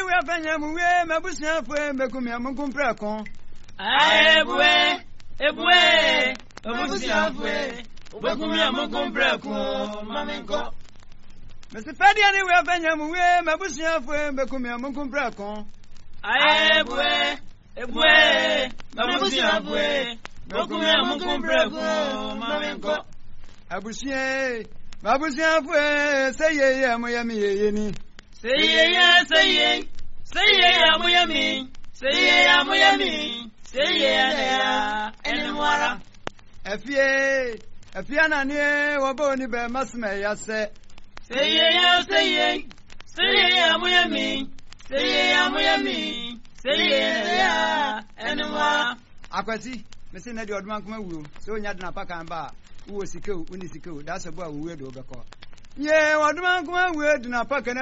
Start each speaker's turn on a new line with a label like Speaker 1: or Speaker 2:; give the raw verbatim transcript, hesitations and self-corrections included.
Speaker 1: we afanya mu we mabusia fo mekumi amunkum preko
Speaker 2: Ebwe, ebwe, mabusia fo mekumi amunkum preko mamenko.
Speaker 1: Mister Pedia ni we afanya mu we mabusia fo mekumi amunkum preko
Speaker 2: Ebwe, ebwe, mabusia fo mekumi amunkum preko mamenko.
Speaker 1: Abusie mabusia fo say ye ye mo yami ye ni.
Speaker 2: Say ye, say ye, say ye, amuyami, say ye, amuyami, say ye, anymore.
Speaker 1: Efie, Efiana near Waboni be Masme Yase.
Speaker 2: Say ye, say ye, say ye, amuyami, say ye, amuyami, say ye, anymore.
Speaker 1: Akwati, Missin Eddie Odman Kumu, so Yadna Pakamba, who was sick, Unisiko, that's a boy who will do the call. Yea, Odman Kumu, we do not pack